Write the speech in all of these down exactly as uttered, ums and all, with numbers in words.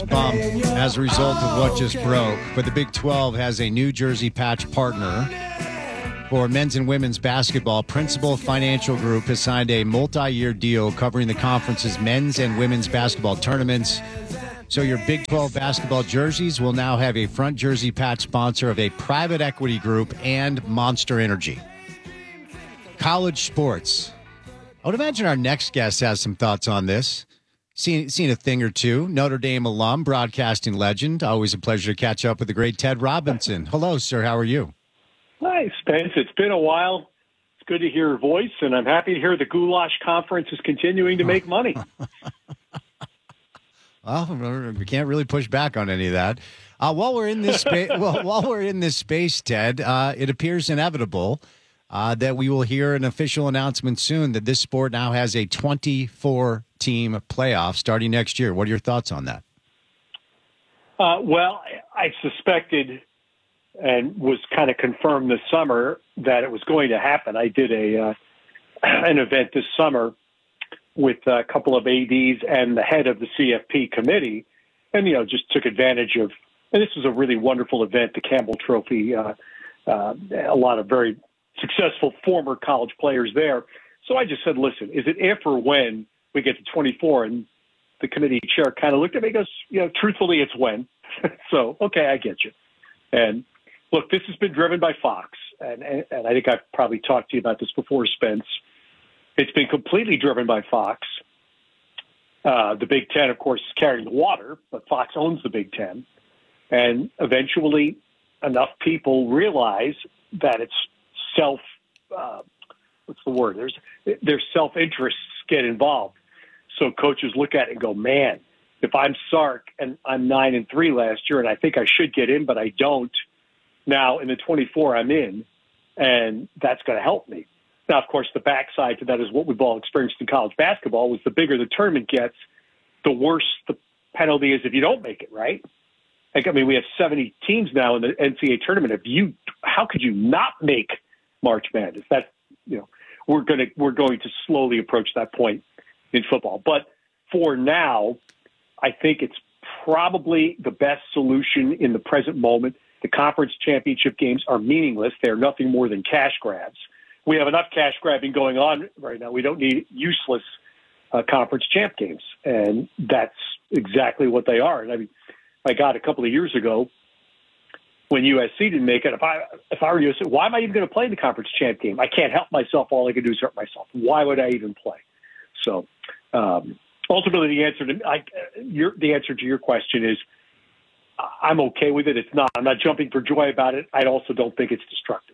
Bump as a result of what just broke, but the Big twelve has a New Jersey patch partner for men's and women's basketball. Principal Financial Group has signed a multi-year deal covering the conference's men's and women's basketball tournaments. So your Big twelve basketball jerseys will now have a front jersey patch sponsor of a private equity group and Monster Energy. College sports. I would imagine our next guest has some thoughts on this. Seen, seen a thing or two. Notre Dame alum, broadcasting legend. Always a pleasure to catch up with the great Ted Robinson. Hello, sir. How are you? Hi, Spence. It's been a while. It's good to hear your voice, and I'm happy to hear the Goulash Conference is continuing to make money. Well, we can't really push back on any of that. Uh, while we're in this space, well, while we're in this space, Ted, uh, it appears inevitable uh, that we will hear an official announcement soon that this sport now has a twenty-four team playoff starting next year. What are your thoughts on that? Uh, well, I suspected and was kind of confirmed this summer that it was going to happen. I did a uh, an event this summer with a couple of A Ds and the head of the C F P committee, and, you know, just took advantage of, and this was a really wonderful event, the Campbell Trophy, uh, uh, a lot of very successful former college players there. So I just said, listen, is it if or when we get to twenty-four? And the committee chair kind of looked at me and goes, you know, truthfully, it's when. So, okay, I get you. And look, this has been driven by Fox. And, and, and I think I've probably talked to you about this before, Spence. It's been completely driven by Fox. Uh, the Big Ten, of course, is carrying the water, but Fox owns the Big Ten. And eventually enough people realize that it's self, uh, what's the word? There's, their self-interests get involved. So coaches look at it and go, man, if I'm Sark and I'm nine and three last year and I think I should get in, but I don't, now in the twenty-four I'm in, and that's going to help me. Now, of course, the backside to that is what we've all experienced in college basketball was the bigger the tournament gets, the worse the penalty is if you don't make it, right? Like, I mean, we have seventy teams now in the N C double A tournament. If you, how could you not make March Madness? That, you know, we're going to, we're going to slowly approach that point in football. But for now, I think it's probably the best solution in the present moment. The conference championship games are meaningless. They're nothing more than cash grabs. We have enough cash grabbing going on right now. We don't need useless uh, conference champ games. And that's exactly what they are. And I mean, my God, a couple of years ago, when U S C didn't make it, if I if I were U S C, why am I even going to play the conference champ game? I can't help myself. All I can do is hurt myself. Why would I even play? So um, ultimately, the answer to I, your, the answer to your question is I'm okay with it. It's not. I'm not jumping for joy about it. I also don't think it's destructive.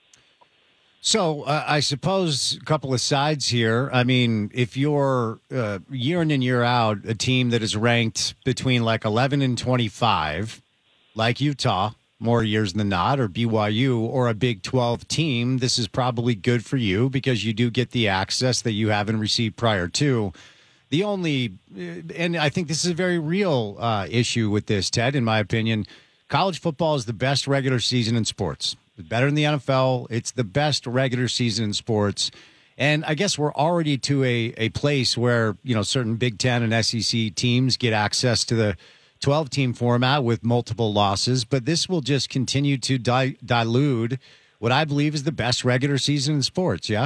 So uh, I suppose a couple of sides here. I mean, if you're uh, year in and year out a team that is ranked between like eleven and twenty-five, like Utah, more years than not, or B Y U, or a Big twelve team, this is probably good for you because you do get the access that you haven't received prior to. The only, and I think this is a very real uh, issue with this, Ted, in my opinion, college football is the best regular season in sports. It's better than the N F L. It's the best regular season in sports. And I guess we're already to a, a place where, you know, certain Big Ten and S E C teams get access to the twelve-team format with multiple losses. But this will just continue to di- dilute what I believe is the best regular season in sports, yeah?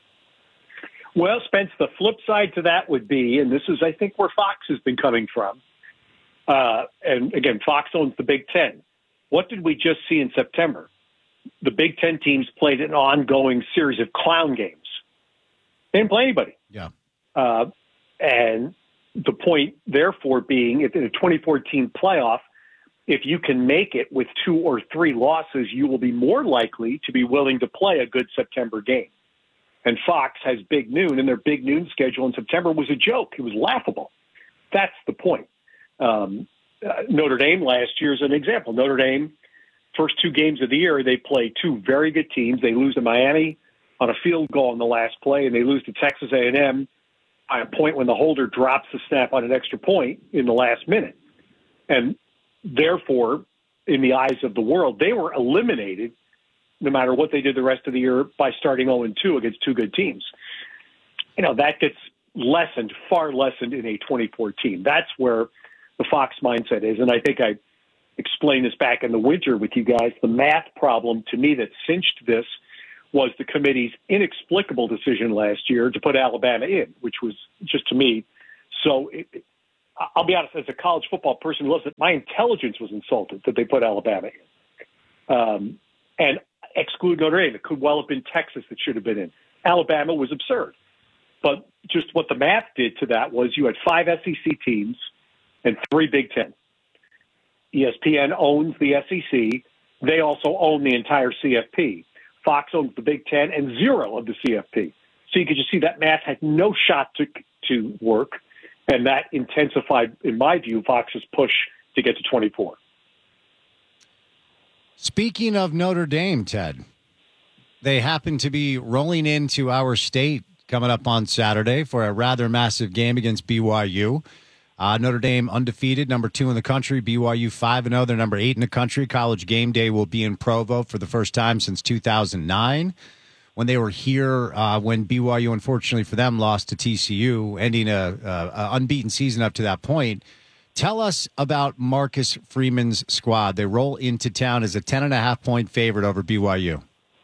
Well, Spence, the flip side to that would be, and this is, I think, where Fox has been coming from. Uh, and again, Fox owns the Big Ten. What did we just see in September? The Big Ten teams played an ongoing series of clown games. They didn't play anybody. Yeah. Uh, and the point, therefore, being if in a twenty-four team playoff, if you can make it with two or three losses, you will be more likely to be willing to play a good September game. And Fox has Big Noon, and their Big Noon schedule in September was a joke. It was laughable. That's the point. Um, uh, Notre Dame last year is an example. Notre Dame, first two games of the year, they play two very good teams. They lose to Miami on a field goal in the last play, and they lose to Texas A and M by a point when the holder drops the snap on an extra point in the last minute. And therefore, in the eyes of the world, they were eliminated no matter what they did the rest of the year by starting oh and two against two good teams. You know, that gets lessened, far lessened in a twenty-four team. That's where the Fox mindset is. And I think I explained this back in the winter with you guys. The math problem to me that cinched this was the committee's inexplicable decision last year to put Alabama in, which was just to me. So it, I'll be honest, as a college football person who loves it, my intelligence was insulted that they put Alabama in. Um, and exclude Notre Dame. It could well have been Texas that should have been in. Alabama was absurd. But just what the math did to that was you had five S E C teams and three Big Ten. E S P N owns the S E C. They also own the entire C F P. Fox owns the Big Ten and zero of the C F P. So you could just see that math had no shot to to work, and that intensified, in my view, Fox's push to get to twenty-four. Speaking of Notre Dame, Ted, they happen to be rolling into our state coming up on Saturday for a rather massive game against B Y U. Uh, Notre Dame undefeated, number two in the country. B Y U five and oh, they're number eight in the country. College game day will be in Provo for the first time since two thousand nine. When they were here, uh, when B Y U, unfortunately for them, lost to T C U, ending a, a, a unbeaten season up to that point. Tell us about Marcus Freeman's squad. They roll into town as a ten and a half point favorite over B Y U.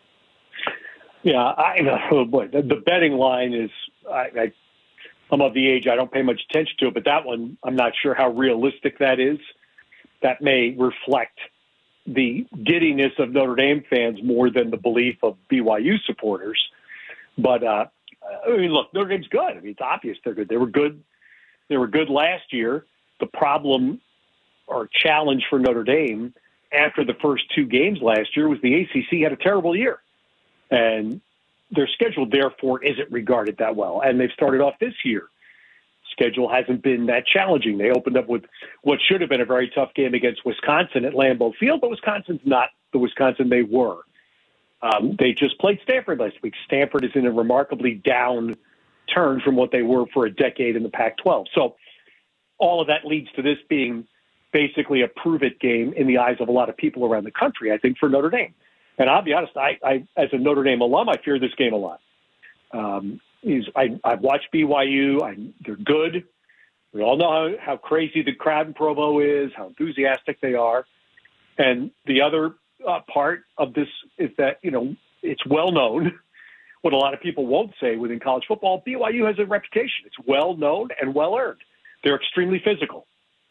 Yeah, I know. Oh boy, the, the betting line is. I, I, I'm of the age I don't pay much attention to it, but that one I'm not sure how realistic that is. That may reflect the giddiness of Notre Dame fans more than the belief of B Y U supporters. But uh, I mean, look, Notre Dame's good. I mean, it's obvious they're good. They were good. They were good last year. The problem or challenge for Notre Dame after the first two games last year was the A C C had a terrible year, and their schedule therefore isn't regarded that well. And they've started off this year. Schedule hasn't been that challenging. They opened up with what should have been a very tough game against Wisconsin at Lambeau Field, but Wisconsin's not the Wisconsin they were. Um, they just played Stanford last week. Stanford is in a remarkably down turn from what they were for a decade in the Pac twelve. So all of that leads to this being basically a prove-it game in the eyes of a lot of people around the country, I think, for Notre Dame. And I'll be honest, I, I as a Notre Dame alum, I fear this game a lot. Um, is I, I've watched B Y U. I, they're good. We all know how, how crazy the crowd in Provo is, how enthusiastic they are. And the other uh, part of this is that, you know, it's well known. What a lot of people won't say within college football, B Y U has a reputation. It's well known and well earned. They're extremely physical.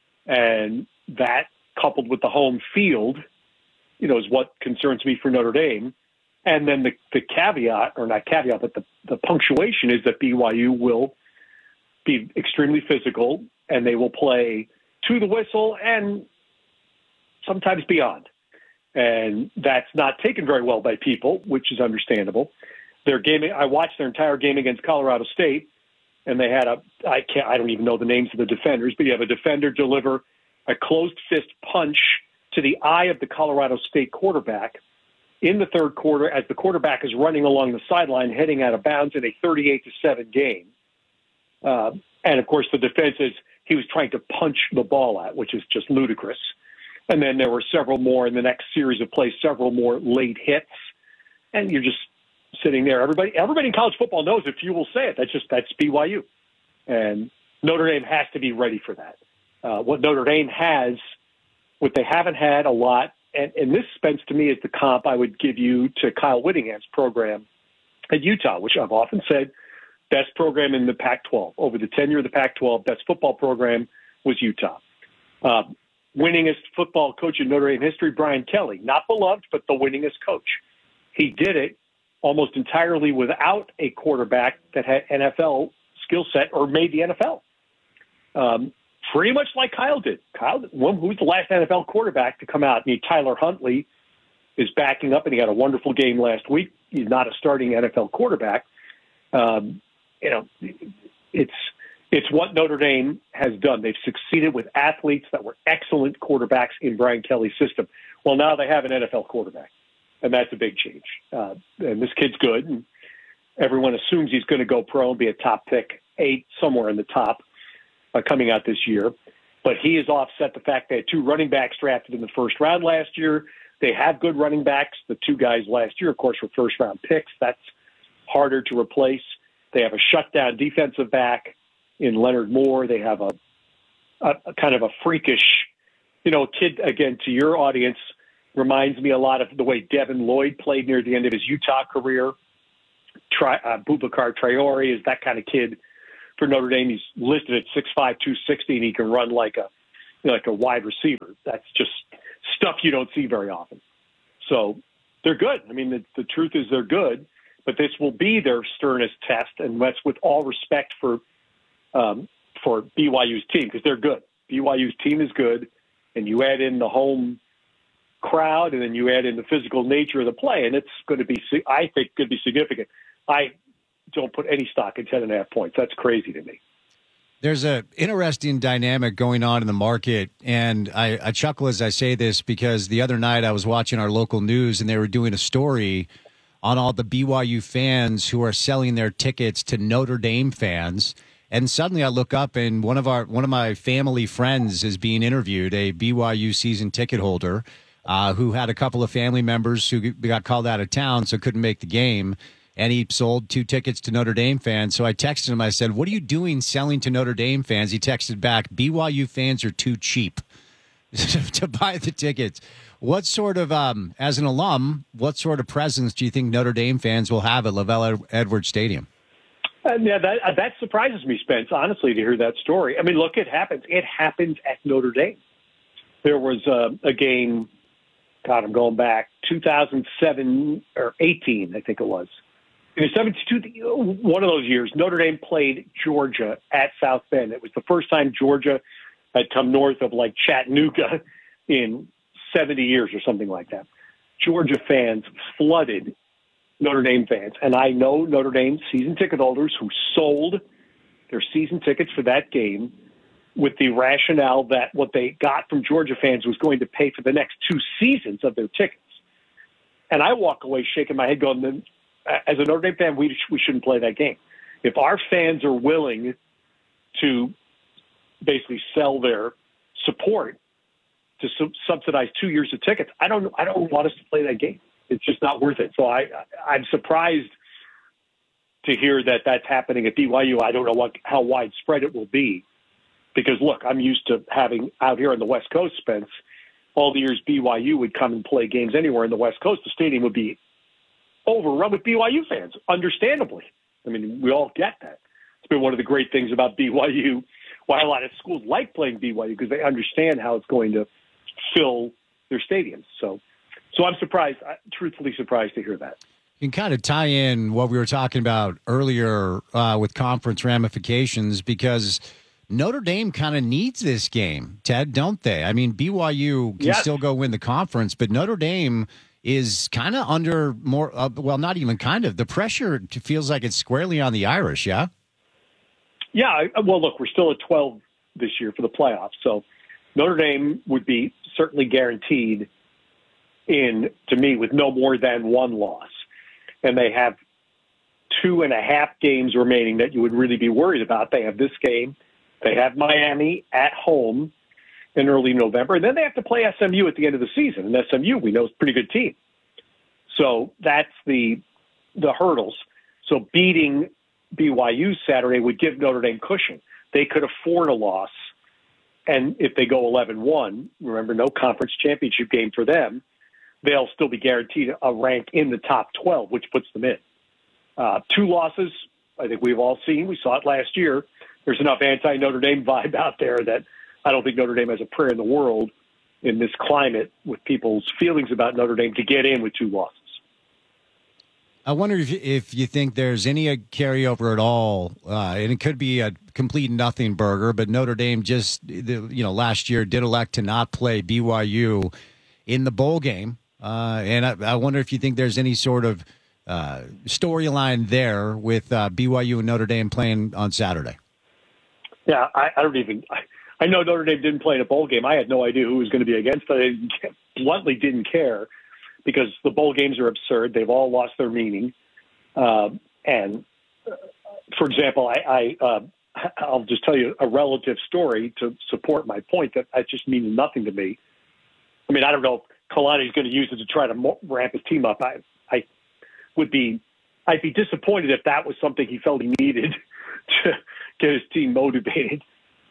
And that, coupled with the home field, you know, is what concerns me for Notre Dame. And then the, the caveat, or not caveat, but the, the punctuation is that B Y U will be extremely physical and they will play to the whistle and sometimes beyond. And that's not taken very well by people, which is understandable. Their game, I watched their entire game against Colorado State, and they had a, I can't, I don't even know the names of the defenders, but you have a defender deliver a closed fist punch to the eye of the Colorado State quarterback in the third quarter as the quarterback is running along the sideline, heading out of bounds in a thirty-eight to seven game. Uh, and of course, the defense is he was trying to punch the ball out, which is just ludicrous. And then there were several more in the next series of plays, several more late hits. And you're just sitting there. Everybody, everybody in college football knows if you will say it, that's just, that's B Y U. And Notre Dame has to be ready for that. Uh, what Notre Dame has, what they haven't had a lot, and, and this, Spence, to me is the comp I would give you to Kyle Whittingham's program at Utah, which I've often said, best program in the Pac twelve. Over the tenure of the Pac twelve, best football program was Utah. Uh, winningest football coach in Notre Dame history, Brian Kelly. Not beloved, but the winningest coach. He did it almost entirely without a quarterback that had N F L skill set or made the N F L. Um, pretty much like Kyle did. Kyle, well, who's the last N F L quarterback to come out? I mean, Tyler Huntley is backing up, and he had a wonderful game last week. He's not a starting N F L quarterback. Um, you know, it's it's what Notre Dame has done. They've succeeded with athletes that were excellent quarterbacks in Brian Kelly's system. Well, now they have an N F L quarterback, and that's a big change. Uh, and this kid's good, and everyone assumes he's going to go pro and be a top pick, eight, somewhere in the top, uh, coming out this year. But he has offset the fact they had two running backs drafted in the first round last year. They have good running backs. The two guys last year, of course, were first-round picks. That's harder to replace. They have a shutdown defensive back in Leonard Moore. They have a a, a kind of a freakish, you know, kid, again, to your audience, reminds me a lot of the way Devin Lloyd played near the end of his Utah career. Tri, uh, Boubacar Traore is that kind of kid for Notre Dame. He's listed at six five, two sixty, and he can run like a you know, like a wide receiver. That's just stuff you don't see very often. So they're good. I mean, the, the truth is they're good, but this will be their sternest test, and that's with all respect for um, for B Y U's team, because they're good. B Y U's team is good, and you add in the home crowd, and then you add in the physical nature of the play, and it's going to be, I think, going to be significant. I don't put any stock in ten and a half points. That's crazy to me. There's a interesting dynamic going on in the market, and I, I chuckle as I say this because the other night I was watching our local news, and they were doing a story on all the B Y U fans who are selling their tickets to Notre Dame fans. And suddenly I look up, and one of our one of my family friends is being interviewed, a B Y U season ticket holder uh, who had a couple of family members who got called out of town, so couldn't make the game. And he sold two tickets to Notre Dame fans. So I texted him. I said, "What are you doing selling to Notre Dame fans?" He texted back, "B Y U fans are too cheap to buy the tickets." What sort of, um, as an alum, what sort of presence do you think Notre Dame fans will have at LaVell Edwards Stadium? Uh, yeah, that uh, that surprises me, Spence, honestly, to hear that story. I mean, look, it happens. It happens at Notre Dame. There was uh, a game, God, I'm going back, two thousand seven or eighteen, I think it was. In the seventy-two, one of those years, Notre Dame played Georgia at South Bend. It was the first time Georgia had come north of, like, Chattanooga in seventy years or something like that. Georgia fans flooded Notre Dame fans. And I know Notre Dame season ticket holders who sold their season tickets for that game with the rationale that what they got from Georgia fans was going to pay for the next two seasons of their tickets. And I walk away shaking my head going, as a Notre Dame fan, we, we shouldn't play that game. If our fans are willing to basically sell their support to sub- subsidize two years of tickets, I don't I don't want us to play that game. It's just not worth it. So I, I'm surprised to hear that that's happening at B Y U. I don't know what how widespread it will be because, look, I'm used to having out here on the West Coast, Spence, all the years B Y U would come and play games anywhere in the West Coast. The stadium would be overrun with B Y U fans, understandably. I mean, we all get that. It's been one of the great things about B Y U, why a lot of schools like playing B Y U, because they understand how it's going to fill their stadiums. So so I'm surprised, truthfully surprised to hear that. You can kind of tie in what we were talking about earlier uh, with conference ramifications, because Notre Dame kind of needs this game, Ted, don't they? I mean, B Y U can yes. still go win the conference, but Notre Dame is kind of under more, uh, well, not even kind of. The pressure feels like it's squarely on the Irish, yeah? Yeah, well, look, we're still at twelve this year for the playoffs, so Notre Dame would be certainly guaranteed in, to me, with no more than one loss. And they have two and a half games remaining that you would really be worried about. They have this game. They have Miami at home in early November, and then they have to play S M U at the end of the season. And S M U, we know, is a pretty good team. So that's the the hurdles. So beating B Y U Saturday would give Notre Dame cushion. They could afford a loss, and if they go eleven one, remember, no conference championship game for them, they'll still be guaranteed a rank in the top twelve, which puts them in. Uh, two losses, I think we've all seen. We saw it last year. There's enough anti-Notre Dame vibe out there that I don't think Notre Dame has a prayer in the world in this climate with people's feelings about Notre Dame to get in with two losses. I wonder if if you think there's any carryover at all, uh, and it could be a complete nothing burger, but Notre Dame just, you know, last year did elect to not play B Y U in the bowl game. Uh, and I, I wonder if you think there's any sort of uh, storyline there with uh, B Y U and Notre Dame playing on Saturday. Yeah, I, I don't even I, I know Notre Dame didn't play in a bowl game. I had no idea who was going to be against it. I bluntly didn't care because the bowl games are absurd. They've all lost their meaning. Um, and, uh, for example, I, I, uh, I'll just tell you a relative story to support my point that that just means nothing to me. I mean, I don't know if Kalani's going to use it to try to mo- ramp his team up. I, I would be, I'd be disappointed if that was something he felt he needed to get his team motivated.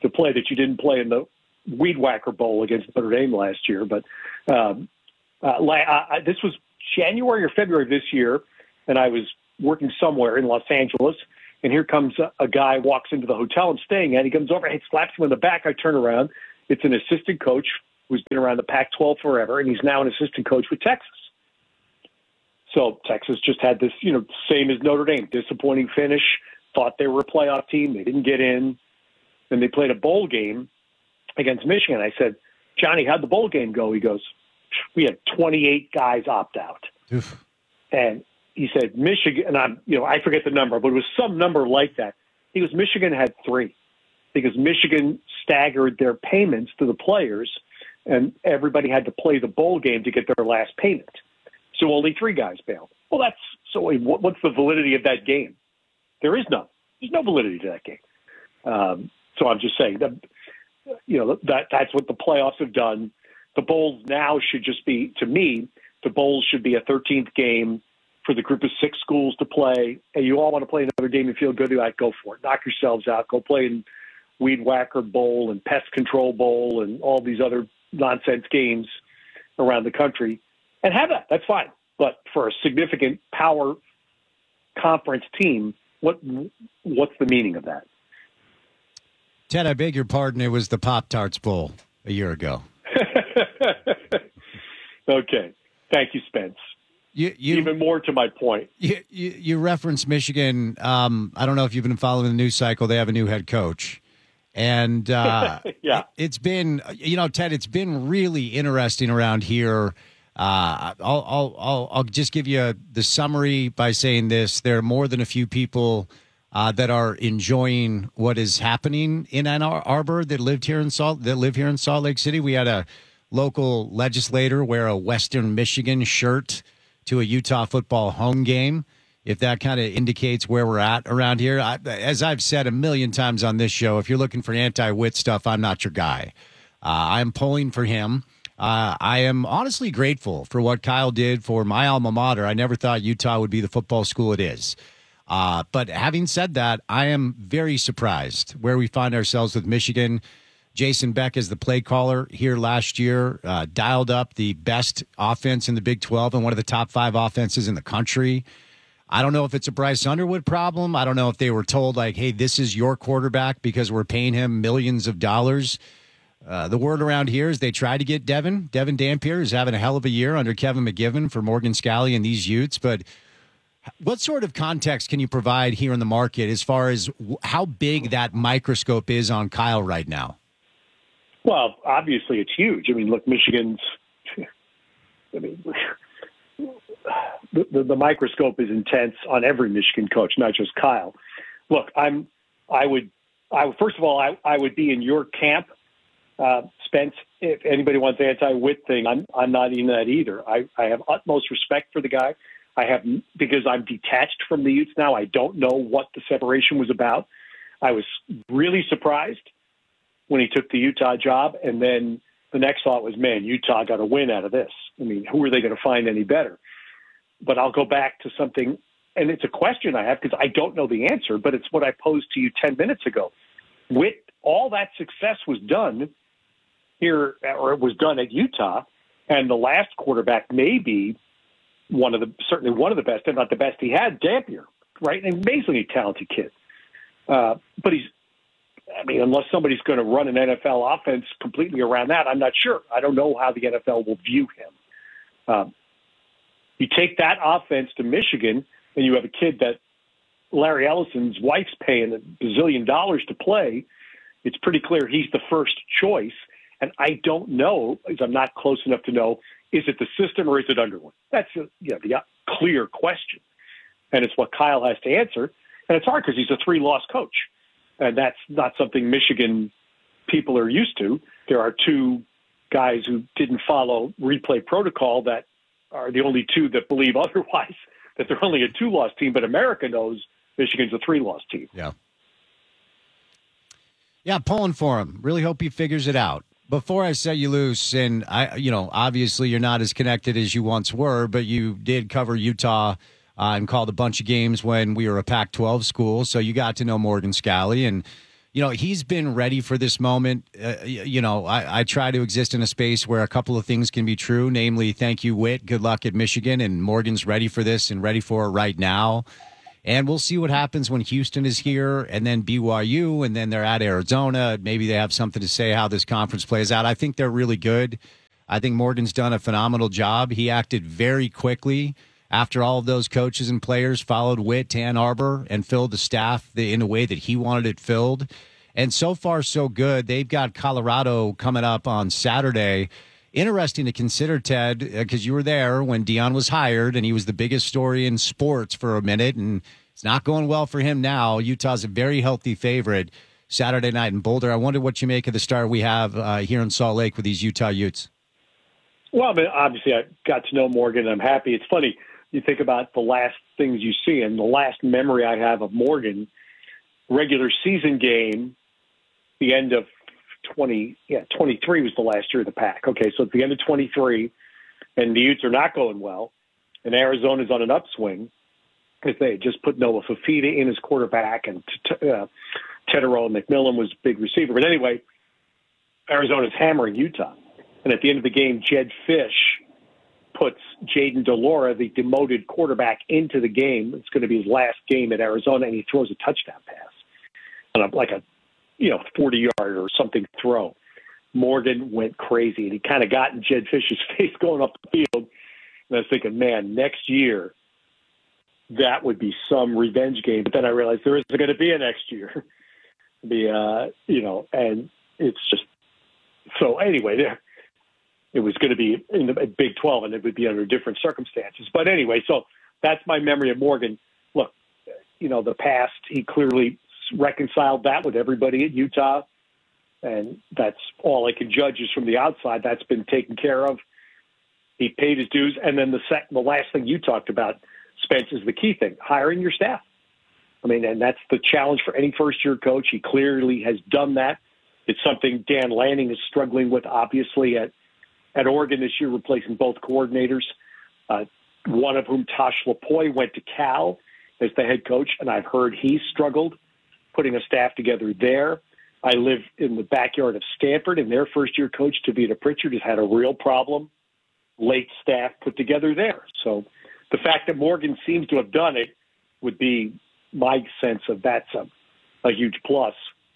to play that you didn't play in the Weed Whacker Bowl against Notre Dame last year. But um, uh, I, I, this was January or February of this year, and I was working somewhere in Los Angeles, and here comes a, a guy, walks into the hotel I'm staying at. He comes over and slaps him in the back. I turn around. It's an assistant coach who's been around the Pac twelve forever, and he's now an assistant coach with Texas. So Texas just had this, you know, same as Notre Dame, disappointing finish, thought they were a playoff team. They didn't get in. Then they played a bowl game against Michigan. I said, Johnny, how'd the bowl game go? He goes, we had twenty-eight guys opt out. Oof. And he said, Michigan, and I'm, you know, I forget the number, but it was some number like that. He goes, Michigan had three because Michigan staggered their payments to the players, and everybody had to play the bowl game to get their last payment. So only three guys bailed. Well, that's so. What's the validity of that game? There is none. There's no validity to that game. Um, so I'm just saying that, you know, that that's what the playoffs have done. The bowls now should just be, to me, the bowls should be a thirteenth game for the group of six schools to play. And you all want to play another game and feel good about it, go for it. Knock yourselves out. Go play in Weed Whacker Bowl and Pest Control Bowl and all these other nonsense games around the country. And have that. That's fine. But for a significant power conference team, what what's the meaning of that? Ted, I beg your pardon. It was the Pop-Tarts Bowl a year ago. Okay. Thank you, Spence. You, you, Even more to my point. You, you, you referenced Michigan. Um, I don't know if you've been following the news cycle. They have a new head coach. And uh, yeah. it, it's been, you know, Ted, it's been really interesting around here. Uh, I'll, I'll, I'll, I'll just give you the summary by saying this. There are more than a few people uh, that are enjoying what is happening in Ann Arbor that lived here in Salt, that live here in Salt Lake City. We had a local legislator wear a Western Michigan shirt to a Utah football home game. If that kind of indicates where we're at around here, I, as I've said a million times on this show, if you're looking for anti-wit stuff, I'm not your guy. Uh, I'm pulling for him. Uh, I am honestly grateful for what Kyle did for my alma mater. I never thought Utah would be the football school it is. Uh, but having said that, I am very surprised where we find ourselves with Michigan. Jason Beck is the play caller here last year, uh, dialed up the best offense in the Big twelve and one of the top five offenses in the country. I don't know if it's a Bryce Underwood problem. I don't know if they were told, like, hey, this is your quarterback because we're paying him millions of dollars. Uh, the word around here is they tried to get Devin. Devin Dampier is having a hell of a year under Kevin McGivern for Morgan Scalley and these Utes. But what sort of context can you provide here in the market as far as how big that microscope is on Kyle right now? Well, obviously it's huge. I mean, look, Michigan's I mean, the, the, the microscope is intense on every Michigan coach, not just Kyle. Look, I'm, I would, I first of all, I, I would be in your camp, uh, Spence. If anybody wants the anti-wit thing, I'm, I'm not in that either. I, I have utmost respect for the guy. I have, because I'm detached from the Utes now. I don't know what the separation was about. I was really surprised when he took the Utah job, and then the next thought was, man, Utah got a win out of this. I mean, who are they going to find any better? But I'll go back to something, and it's a question I have because I don't know the answer, but it's what I posed to you ten minutes ago. With all that success was done here, or it was done at Utah, and the last quarterback may be one of the, certainly one of the best, if not the best he had, Dampier, right? An amazingly talented kid. Uh, but he's, I mean, unless somebody's going to run an N F L offense completely around that, I'm not sure. I don't know how the N F L will view him. Um, you take that offense to Michigan, and you have a kid that Larry Ellison's wife's paying a bazillion dollars to play. It's pretty clear he's the first choice. And I don't know, because I'm not close enough to know, is it the system or is it Underwood? That's a, you know, the clear question. And it's what Kyle has to answer. And it's hard because he's a three-loss coach. And that's not something Michigan people are used to. There are two guys who didn't follow replay protocol that are the only two that believe otherwise, that they're only a two-loss team. But America knows Michigan's a three-loss team. Yeah. Yeah, pulling for him. Really hope he figures it out. Before I set you loose, and I, you know, obviously you're not as connected as you once were, but you did cover Utah uh, and called a bunch of games when we were a Pac twelve school, so you got to know Morgan Scalley, and you know, he's been ready for this moment. Uh, you know, I, I try to exist in a space where a couple of things can be true, namely, thank you, Whit. Good luck at Michigan. And Morgan's ready for this and ready for it right now. And we'll see what happens when Houston is here and then B Y U and then they're at Arizona. Maybe they have something to say how this conference plays out. I think they're really good. I think Morgan's done a phenomenal job. He acted very quickly after all of those coaches and players followed Whit to Ann Arbor and filled the staff in a way that he wanted it filled. And so far, so good. They've got Colorado coming up on Saturday. Interesting to consider, Ted, because you were there when Deion was hired, and he was the biggest story in sports for a minute, and it's not going well for him now. Utah's a very healthy favorite Saturday night in Boulder. I wonder what you make of the start we have uh, here in Salt Lake with these Utah Utes. Well, I mean, obviously, I got to know Morgan, and I'm happy. It's funny. You think about the last things you see, and the last memory I have of Morgan, regular season game, the end of twenty, yeah, twenty-three was the last year of the Pac. Okay, so it's the end of twenty-three, and the Utes are not going well, and Arizona's on an upswing because they had just put Noah Fafita in as quarterback, and uh, Tetero McMillan was big receiver. But anyway, Arizona's hammering Utah, and at the end of the game, Jed Fish puts Jaden DeLaura, the demoted quarterback, into the game. It's going to be his last game at Arizona, and he throws a touchdown pass on a, like a, you know, forty-yard or something throw. Morgan went crazy, and he kind of got in Jed Fish's face going up the field. And I was thinking, man, next year, that would be some revenge game. But then I realized there isn't going to be a next year. the uh, you know, and it's just so anyway. There. It was going to be in the Big twelve, and it would be under different circumstances. But anyway, so that's my memory of Morgan. Look, you know, the past, he clearly reconciled that with everybody at Utah, and that's all I can judge is from the outside. That's been taken care of. He paid his dues. And then the sec- the last thing you talked about, Spence, is the key thing, hiring your staff. I mean, and that's the challenge for any first-year coach. He clearly has done that. It's something Dan Lanning is struggling with, obviously, at At Oregon this year, replacing both coordinators, uh, one of whom, Tosh Lapoy, went to Cal as the head coach, and I've heard he struggled putting a staff together there. I live in the backyard of Stanford, and their first-year coach, Tavita Pritchard, has had a real problem, late staff put together there. So the fact that Morgan seems to have done it would be my sense of that's a, a huge plus.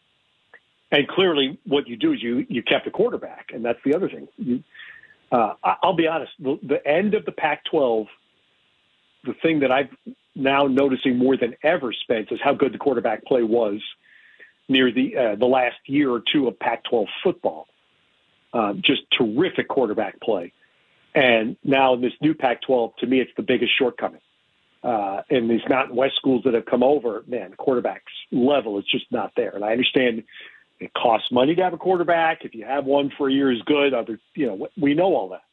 And clearly what you do is you, you kept a quarterback, and that's the other thing. You, uh, I'll be honest, the, the end of the Pac twelve, the thing that I'm now noticing more than ever, Spence, is how good the quarterback play was near the uh, the last year or two of Pac twelve football. Uh, just terrific quarterback play. And now in this new Pac twelve, to me, it's the biggest shortcoming. Uh, and these Mountain West schools that have come over, man, the quarterback's level is just not there. And I understand it costs money to have a quarterback. If you have one for a year is good. Other, you know, we know all that.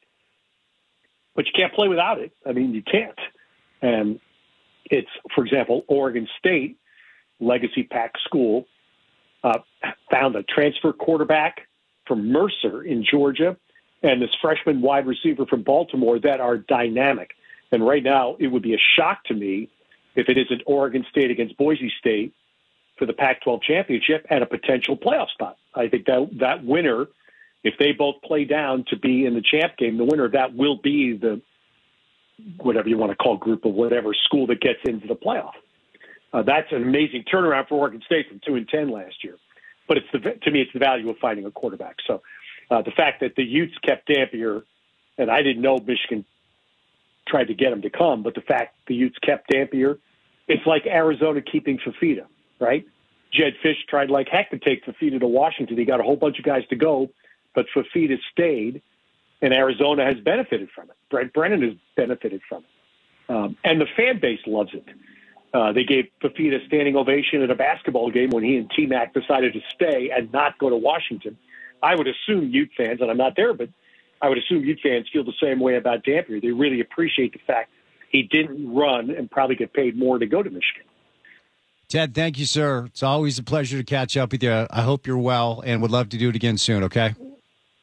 But you can't play without it. I mean, you can't. And it's, for example, Oregon State, legacy Pac school, uh, found a transfer quarterback from Mercer in Georgia and this freshman wide receiver from Baltimore that are dynamic. And right now, it would be a shock to me if it isn't Oregon State against Boise State for the Pac twelve championship and a potential playoff spot. I think that that winner, if they both play down to be in the champ game, the winner of that will be the, whatever you want to call, group of whatever school that gets into the playoff. Uh, that's an amazing turnaround for Oregon State from two and ten last year. But it's the, to me, it's the value of finding a quarterback. So uh, the fact that the Utes kept Dampier, and I didn't know Michigan tried to get him to come, but the fact the Utes kept Dampier, it's like Arizona keeping Fafita, right? Jed Fish tried like heck to take Fafita to Washington. He got a whole bunch of guys to go, but Fafita stayed, and Arizona has benefited from it. Brent Brennan has benefited from it. Um, and the fan base loves it. Uh, they gave Fafita a standing ovation at a basketball game when he and T-Mac decided to stay and not go to Washington. I would assume Ute fans, and I'm not there, but I would assume Ute fans feel the same way about Dampier. They really appreciate the fact he didn't run and probably get paid more to go to Michigan. Ted, thank you, sir. It's always a pleasure to catch up with you. I hope you're well and would love to do it again soon, okay?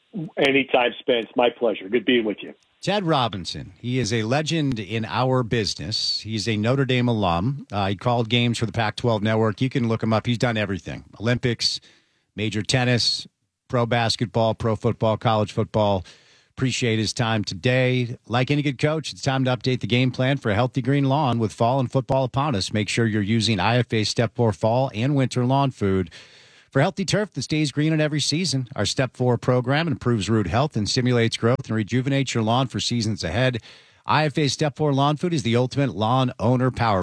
Anytime, Spence. My pleasure. Good being with you. Ted Robinson. He is a legend in our business. He's a Notre Dame alum. Uh, he called games for the Pac twelve network. You can look him up. He's done everything. Olympics, major tennis, pro basketball, pro football, college football. Appreciate his time today. Like any good coach, it's time to update the game plan for a healthy green lawn with fall and football upon us. Make sure you're using I F A Step four Fall and Winter Lawn Food for healthy turf that stays green in every season. Our Step four program improves root health and stimulates growth and rejuvenates your lawn for seasons ahead. I F A Step four Lawn Food is the ultimate lawn owner power.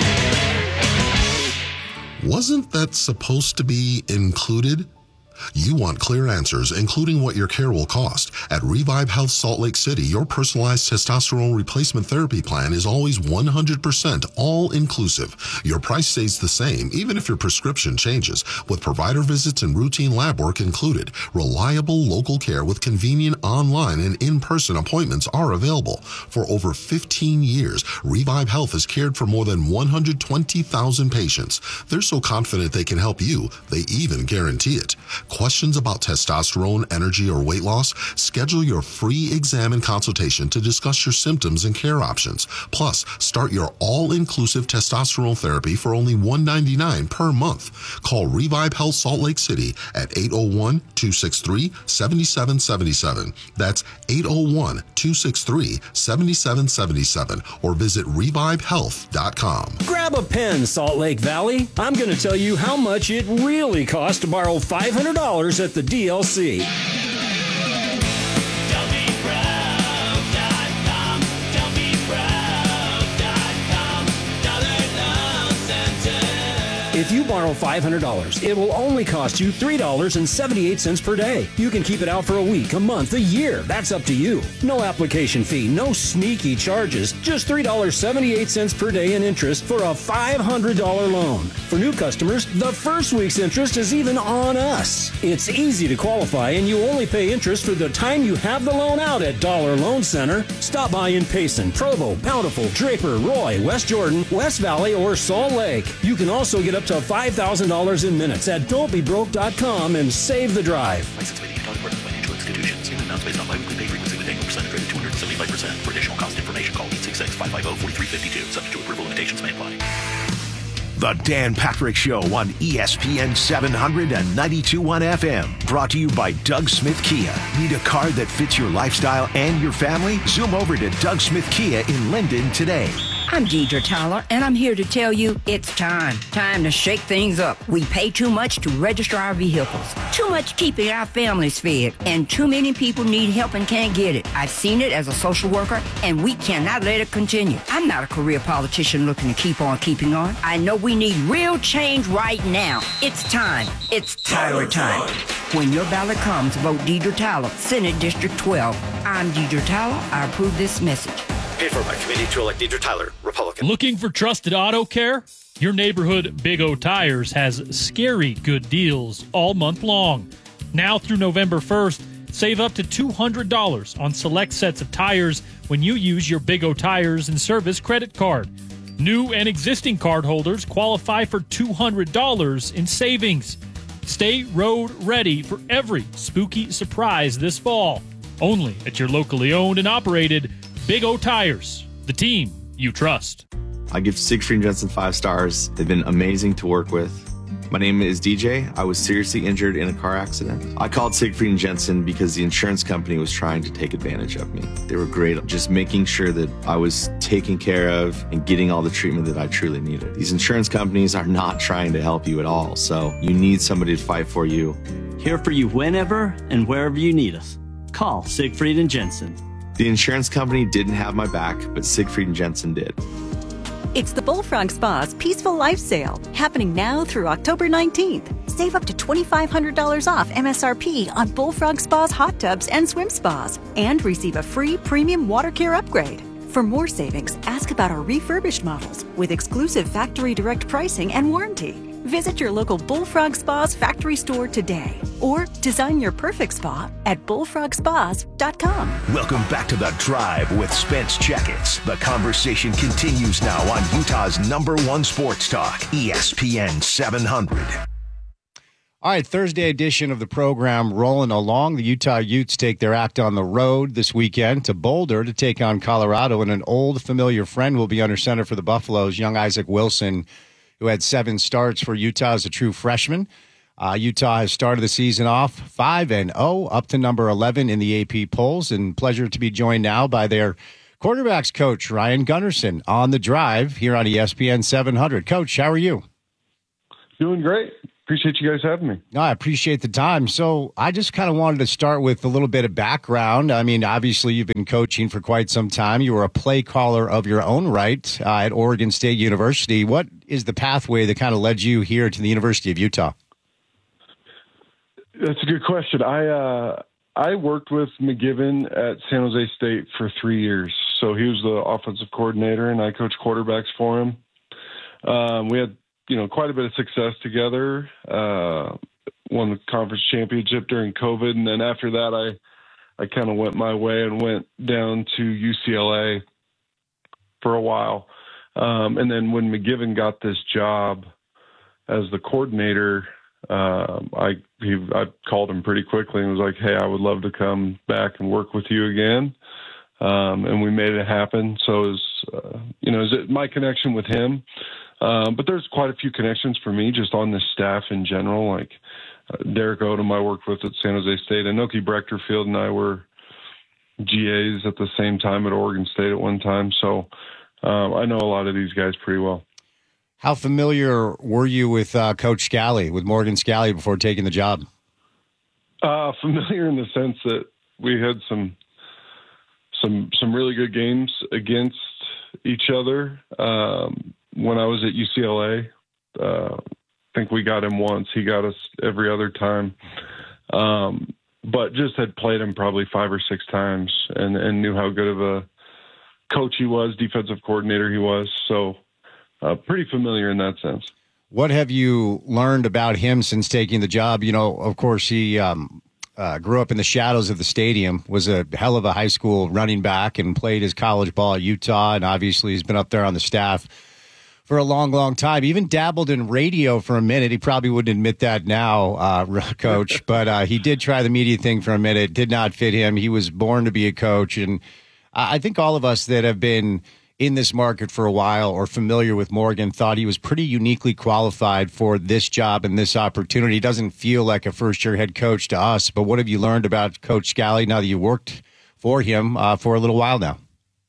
Wasn't that supposed to be included? You want clear answers, including what your care will cost. At Revive Health Salt Lake City, your personalized testosterone replacement therapy plan is always one hundred percent all-inclusive. Your price stays the same, even if your prescription changes, with provider visits and routine lab work included. Reliable local care with convenient online and in-person appointments are available. For over fifteen years, Revive Health has cared for more than one hundred twenty thousand patients. They're so confident they can help you, they even guarantee it. Questions about testosterone, energy, or weight loss? Schedule your free exam and consultation to discuss your symptoms and care options. Plus, start your all-inclusive testosterone therapy for only one hundred ninety-nine dollars per month. Call Revive Health Salt Lake City at eight oh one, two six three, seven seven seven seven. That's eight oh one, two six three, seven seven seven seven or visit revive health dot com. Grab a pen, Salt Lake Valley. I'm going to tell you how much it really costs to borrow five hundred dollars at the D L C. If you borrow five hundred dollars, it will only cost you three dollars and seventy-eight cents per day. You can keep it out for a week, a month, a year. That's up to you. No application fee, no sneaky charges. Just three dollars and seventy-eight cents per day in interest for a five hundred dollars loan. For new customers, the first week's interest is even on us. It's easy to qualify, and you only pay interest for the time you have the loan out at Dollar Loan Center. Stop by in Payson, Provo, Bountiful, Draper, Roy, West Jordan, West Valley, or Salt Lake. You can also get up to five thousand dollars in minutes at don't be broke dot com and save the drive. License by the Utah Department of Financial Institutions. New amounts based on biweekly pay frequency with annual percentage rate of two hundred seventy-five percent. For additional cost information, call eight six six, five five zero, four three five two. Subject to approval, limitations may apply. The Dan Patrick Show on E S P N seven hundred and ninety-two point one F M. Brought to you by Doug Smith Kia. Need a car that fits your lifestyle and your family? Zoom over to Doug Smith Kia in Linden today. I'm Deidre Tyler, and I'm here to tell you it's time. Time to shake things up. We pay too much to register our vehicles. Too much keeping our families fed. And too many people need help and can't get it. I've seen it as a social worker, and we cannot let it continue. I'm not a career politician looking to keep on keeping on. I know we need real change right now. It's time. It's Tyler time. When your ballot comes, vote Deidre Tyler, Senate District twelve. I'm Deidre Tyler. I approve this message. Paid for by committee to elect Deidre Tyler, Republican. Looking for trusted auto care? Your neighborhood Big O Tires has scary good deals all month long. Now through November first, save up to two hundred dollars on select sets of tires when you use your Big O Tires and Service credit card. New and existing cardholders qualify for two hundred dollars in savings. Stay road ready for every spooky surprise this fall. Only at your locally owned and operated Big O Tires, the team you trust. I give Siegfried and Jensen five stars. They've been amazing to work with. My name is D J. I was seriously injured in a car accident. I called Siegfried and Jensen because the insurance company was trying to take advantage of me. They were great at just making sure that I was taken care of and getting all the treatment that I truly needed. These insurance companies are not trying to help you at all, so you need somebody to fight for you. Here for you whenever and wherever you need us. Call Siegfried and Jensen. The insurance company didn't have my back, but Siegfried and Jensen did. It's the Bullfrog Spa's Peaceful Life Sale, happening now through October nineteenth. Save up to two thousand five hundred dollars off M S R P on Bullfrog Spa's hot tubs and swim spas, and receive a free premium water care upgrade. For more savings, ask about our refurbished models with exclusive factory direct pricing and warranty. Visit your local Bullfrog Spa's factory store today, or design your perfect spa at bullfrog spas dot com. Welcome back to The Drive with Spence Checketts. The conversation continues now on Utah's number one sports talk, E S P N seven hundred. All right, Thursday edition of the program rolling along. The Utah Utes take their act on the road this weekend to Boulder to take on Colorado, and an old familiar friend will be under center for the Buffaloes, young Isaac Wilson, who had seven starts for Utah as a true freshman. Uh, Utah has started the season off five and oh, up to number eleven in the A P polls, and pleasure to be joined now by their quarterbacks coach, Ryan Gunderson, on the drive here on E S P N seven hundred. Coach, how are you? Doing great. Appreciate you guys having me. No, I appreciate the time. So I just kind of wanted to start with a little bit of background. I mean, obviously, you've been coaching for quite some time. You were a play caller of your own right uh, at Oregon State University. What is the pathway that kind of led you here to the University of Utah? That's a good question. I uh, I worked with McGiven at San Jose State for three years. So he was the offensive coordinator, and I coached quarterbacks for him. Um, we had you know, quite a bit of success together, uh, won the conference championship during COVID. And then after that, I, I kind of went my way and went down to U C L A for a while. Um, and then when McGiven got this job as the coordinator, uh, I, he, I called him pretty quickly and was like, hey, I would love to come back and work with you again. Um, and we made it happen. So it was, uh, you know, is it my connection with him? Um, but there's quite a few connections for me just on the staff in general. Like uh, Derek Odom I worked with at San Jose State. Anoki Brechterfield and I were G As at the same time at Oregon State at one time. So um, I know a lot of these guys pretty well. How familiar were you with uh, Coach Scally, with Morgan Scally, before taking the job? Uh, familiar in the sense that we had some some some really good games against each other. Um, when I was at U C L A, uh, I think we got him once. He got us every other time. Um, but just had played him probably five or six times and, and knew how good of a coach he was, defensive coordinator he was. So uh, pretty familiar in that sense. What have you learned about him since taking the job? You know, of course, he um, uh, grew up in the shadows of the stadium, was a hell of a high school running back, and played his college ball at Utah, and obviously he's been up there on the staff for a long, long time. Even dabbled in radio for a minute. He probably wouldn't admit that now, uh, Coach, but uh, he did try the media thing for a minute. Did not fit him. He was born to be a coach. And I think all of us that have been in this market for a while or familiar with Morgan thought he was pretty uniquely qualified for this job and this opportunity. He doesn't feel like a first-year head coach to us, but what have you learned about Coach Scally now that you worked for him uh, for a little while now?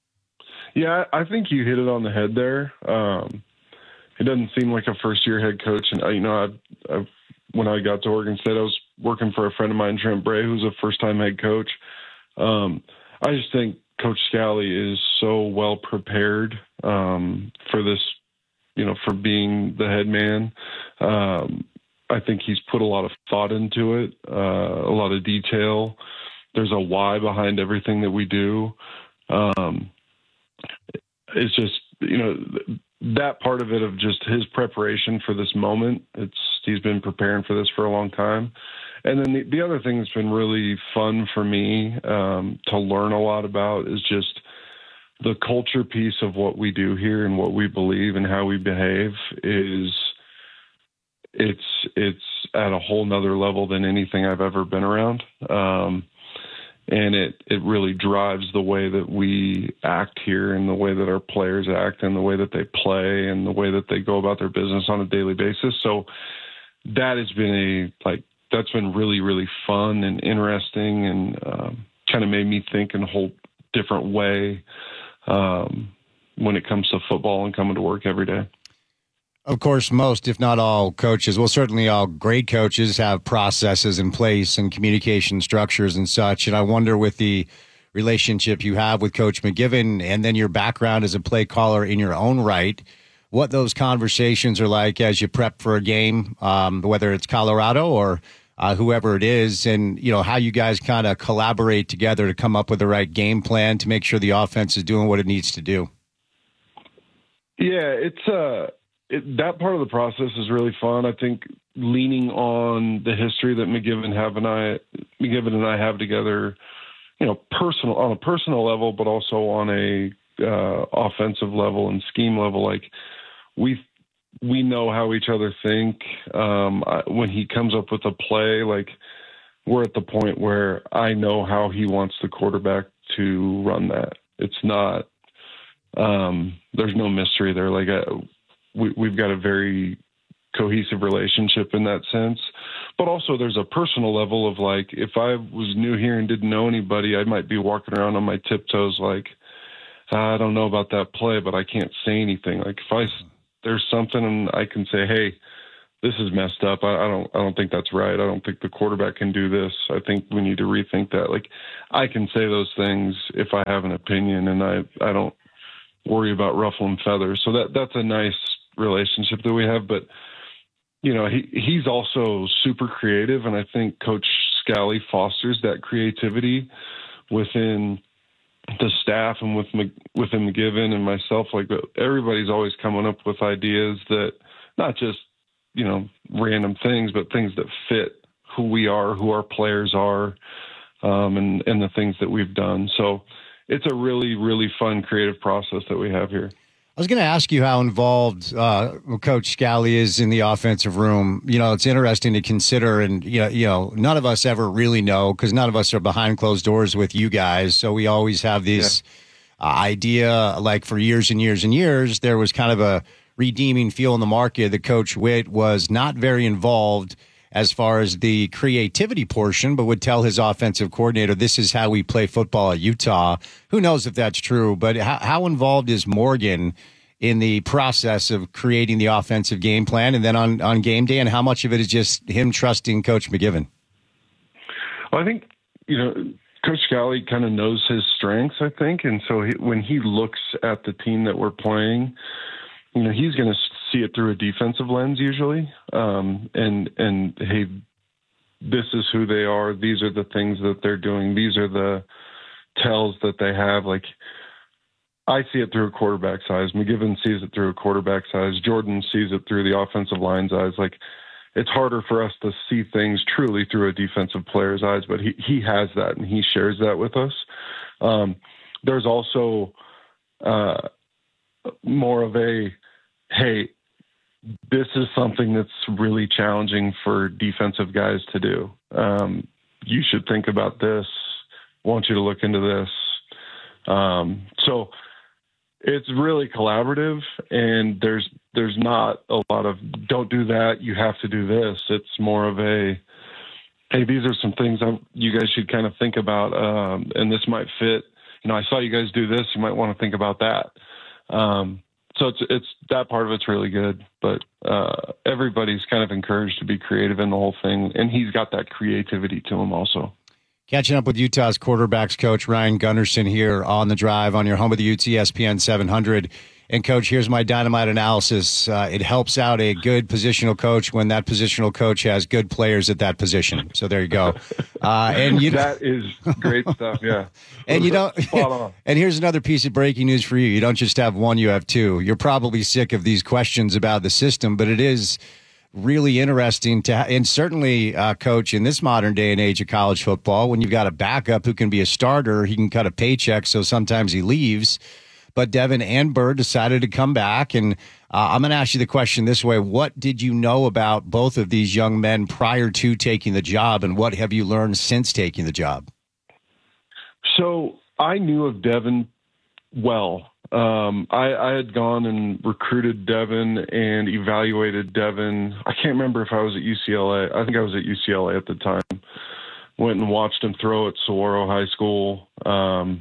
Yeah, I think you hit it on the head there. Um, He doesn't seem like a first-year head coach. And, you know, I, I, when I got to Oregon State, I was working for a friend of mine, Trent Bray, who's a first-time head coach. Um, I just think Coach Scally is so well prepared um, for this, you know, for being the head man. Um, I think he's put a lot of thought into it, uh, a lot of detail. There's a why behind everything that we do. Um, it's just, you know, that part of it, of just his preparation for this moment. It's, he's been preparing for this for a long time. And then the, the other thing that's been really fun for me um, to learn a lot about is just the culture piece of what we do here and what we believe and how we behave is it's, it's at a whole nother level than anything I've ever been around. Um, And it, it really drives the way that we act here and the way that our players act and the way that they play and the way that they go about their business on a daily basis. So that has been a, like, that's been really, really fun and interesting and um, kind of made me think in a whole different way um, when it comes to football and coming to work every day. Of course, most, if not all, coaches, well, certainly all great coaches have processes in place and communication structures and such. And I wonder, with the relationship you have with Coach McGiven and then your background as a play caller in your own right, what those conversations are like as you prep for a game, um, whether it's Colorado or uh, whoever it is, and, you know, how you guys kind of collaborate together to come up with the right game plan to make sure the offense is doing what it needs to do. Yeah, it's uh It, that part of the process is really fun. I think leaning on the history that McGiven have and I, McGiven and I have together, you know, personal on a personal level, but also on a uh, offensive level and scheme level. Like we we know how each other think. Um, I, when he comes up with a play, like we're at the point where I know how he wants the quarterback to run that. It's not, um, there's no mystery there. Like I, we, we've got a very cohesive relationship in that sense, but also there's a personal level of like, if I was new here and didn't know anybody, I might be walking around on my tiptoes. Like, I don't know about that play, but I can't say anything. Like if I, there's something and I can say, hey, this is messed up. I, I don't, I don't think that's right. I don't think the quarterback can do this. I think we need to rethink that. Like I can say those things if I have an opinion, and I, I don't worry about ruffling feathers. So that, that's a nice relationship that we have, but you know, he, he's also super creative. And I think Coach Scally fosters that creativity within the staff and with within McGiven and myself. Like everybody's always coming up with ideas that not just, you know, random things, but things that fit who we are, who our players are, um, and, and the things that we've done. So it's a really, really fun creative process that we have here. I was going to ask you how involved uh, Coach Scally is in the offensive room. You know, it's interesting to consider, and you know, you know, none of us ever really know because none of us are behind closed doors with you guys. So we always have this yeah. uh, idea, like for years and years and years, there was kind of a redeeming feel in the market that Coach Witt was not very involved as far as the creativity portion, but would tell his offensive coordinator, this is how we play football at Utah. Who knows if that's true, but how, how involved is Morgan in the process of creating the offensive game plan and then on, on game day, and how much of it is just him trusting Coach McGiven? Well, I think, you know, Coach Scally kind of knows his strengths, I think. And so he, when he looks at the team that we're playing, you know, he's going to see it through a defensive lens usually. Um, and, and hey, this is who they are. These are the things that they're doing. These are the tells that they have. Like, I see it through a quarterback's eyes. McGiven sees it through a quarterback's eyes. Jordan sees it through the offensive line's eyes. Like, it's harder for us to see things truly through a defensive player's eyes, but he, he has that and he shares that with us. Um, there's also uh, more of a, hey, this is something that's really challenging for defensive guys to do. Um, you should think about this. Want you to look into this. Um, so it's really collaborative, and there's there's not a lot of don't do that, you have to do this. It's more of a, hey, these are some things I'm, you guys should kind of think about, um, and this might fit. You know, I saw you guys do this. You might want to think about that. Um, So it's it's that part of it's really good, but uh, everybody's kind of encouraged to be creative in the whole thing, and he's got that creativity to him also. Catching up with Utah's quarterbacks coach Ryan Gunderson here on The Drive on your home of the Utes, E S P N seven hundred. And, Coach, here's my dynamite analysis. Uh, it helps out a good positional coach when that positional coach has good players at that position. So there you go. Uh, and you that is great stuff, yeah. And you don't. And here's another piece of breaking news for you. You don't just have one, you have two. You're probably sick of these questions about the system, but it is really interesting to, and certainly, uh, Coach, in this modern day and age of college football, when you've got a backup who can be a starter, he can cut a paycheck, so sometimes he leaves. But Devin and Bird decided to come back, and uh, I'm going to ask you the question this way. What did you know about both of these young men prior to taking the job, and what have you learned since taking the job? So I knew of Devin well. Um, I, I had gone and recruited Devin and evaluated Devin. I can't remember if I was at U C L A. I think I was at U C L A at the time. Went and watched him throw at Saguaro High School. Um,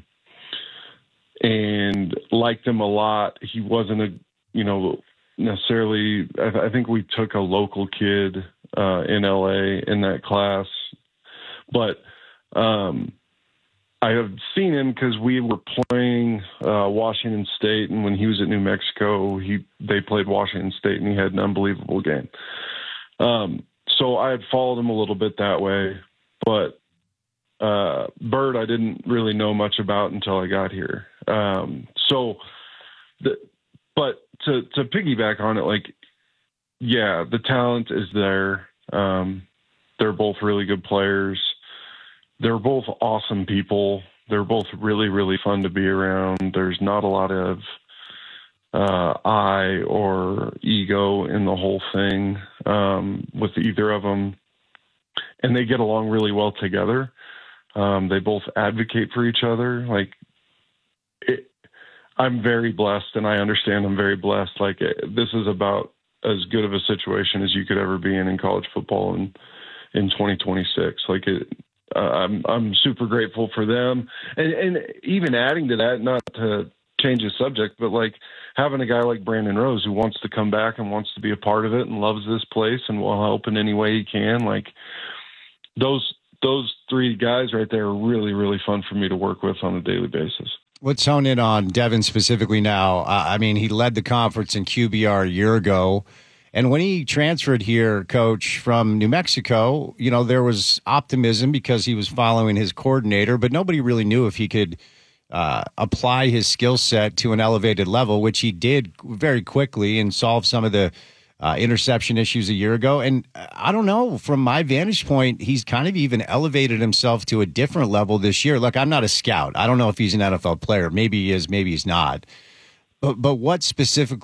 and liked him a lot. He wasn't a, you know, necessarily, I, th- I think we took a local kid uh, in L A in that class, but um, I have seen him because we were playing uh, Washington State, and when he was at New Mexico, he they played Washington State, and he had an unbelievable game. Um, so I had followed him a little bit that way, but Uh, Bird, I didn't really know much about until I got here. Um, so, the, but to, to piggyback on it, like, yeah, the talent is there. Um, they're both really good players. They're both awesome people. They're both really, really fun to be around. There's not a lot of uh, I or ego in the whole thing um, with either of them. And they get along really well together. Um, they both advocate for each other. Like, it, I'm very blessed, and I understand I'm very blessed. Like, this is about as good of a situation as you could ever be in in college football in, in twenty twenty-six. Like, it, uh, I'm I'm super grateful for them. And, and even adding to that, not to change the subject, but like having a guy like Brandon Rose who wants to come back and wants to be a part of it and loves this place and will help in any way he can. Like, those those three guys right there are really, really fun for me to work with on a daily basis. Let's hone in on Devin specifically now. Uh, I mean, he led the conference in Q B R a year ago. And when he transferred here, Coach, from New Mexico, you know, there was optimism because he was following his coordinator, but nobody really knew if he could uh, apply his skill set to an elevated level, which he did very quickly and solve some of the Uh, interception issues a year ago. And I don't know, from my vantage point, he's kind of even elevated himself to a different level this year. Look, I'm not a scout. I don't know if he's an N F L player. Maybe he is, maybe he's not. But but what specific